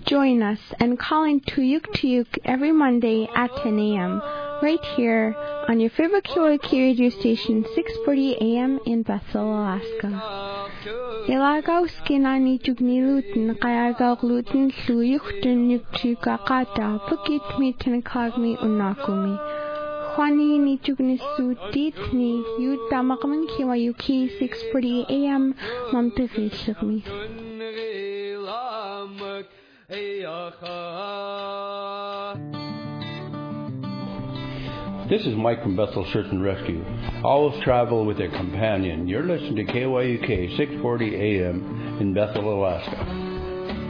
join us and call in Tuyuk every Monday at 10 a.m. right here on your favorite KYUK radio station, 640 a.m. in Bethel, Alaska. Ilagaw skinani jugnilutin kayagaw lutin luyuktun yukchukakata bukit mi tinakagmi unakumi. Juani ni jugnisudit ni yutamakman KYUK 640 a.m. mamtifishigmi. This is Mike from Bethel Search and Rescue. Always travel with a companion. You're listening to KYUK 640 AM in Bethel, Alaska.